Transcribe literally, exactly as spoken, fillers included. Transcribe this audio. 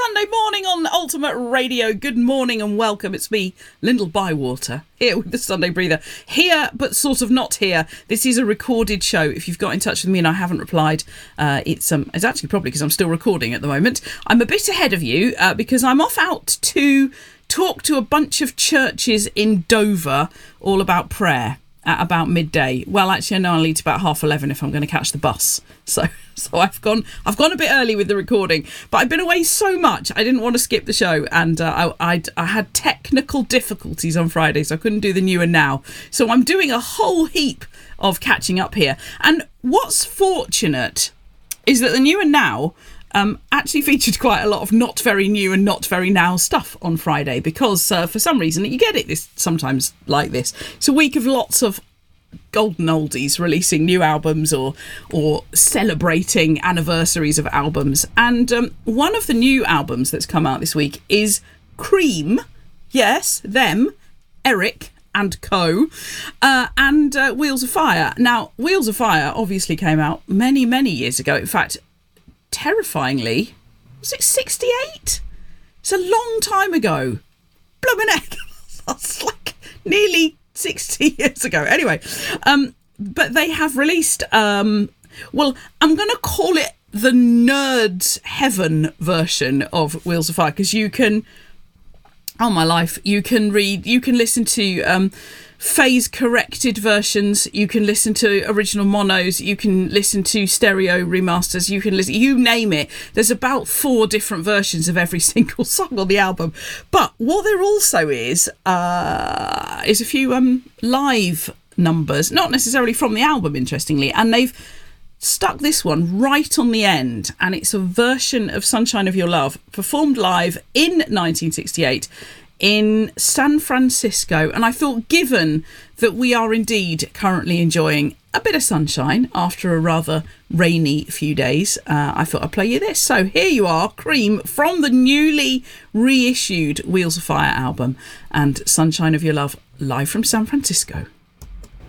Sunday morning on Ultimate Radio. Good morning and welcome. It's me, Lyndall Bywater, here with the Sunday Breather. Here, but sort of not here. This is a recorded show. If you've got in touch with me and I haven't replied, uh, it's um, it's actually probably because I'm still recording at the moment. I'm a bit ahead of you uh, because I'm off out to talk to a bunch of churches in Dover all about prayer at about midday. Well, actually, I know I'll leave to about half eleven if I'm going to catch the bus. So, so I've gone, I've gone a bit early with the recording. But I've been away so much, I didn't want to skip the show, and uh, I, I'd, I had technical difficulties on Friday, so I couldn't do the new and now. So I'm doing a whole heap of catching up here. And what's fortunate is that the new and now Um, actually featured quite a lot of not very new and not very now stuff on Friday because uh, for some reason you get it this sometimes like this. It's a week of lots of golden oldies releasing new albums or or celebrating anniversaries of albums. And um, one of the new albums that's come out this week is Cream. Yes, them, Eric and Co. Uh, and uh, Wheels of Fire. Now, Wheels of Fire obviously came out many, many years ago. In fact, terrifyingly, was it sixty-eight? It's a long time ago. Blooming heck. That's like nearly sixty years ago. Anyway, um, but they have released, um, well, I'm going to call it the Nerd's Heaven version of Wheels of Fire, because you can, oh my life, you can read, you can listen to um, phase corrected versions, you can listen to original monos, you can listen to stereo remasters, you can listen, you name it. There's about four different versions of every single song on the album. But what there also is uh is a few um live numbers, not necessarily from the album, interestingly, and they've stuck this one right on the end, and it's a version of Sunshine of Your Love performed live in nineteen sixty-eight in San Francisco. And I thought, given that we are indeed currently enjoying a bit of sunshine after a rather rainy few days, uh, I thought I'd play you this. So here you are, Cream, from the newly reissued Wheels of Fire album, and Sunshine of Your Love, live from San Francisco.